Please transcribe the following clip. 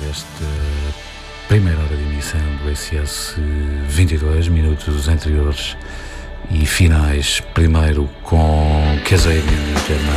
desta primeira hora de emissão do SS 22 minutos anteriores e finais, primeiro com Kasabian e Tema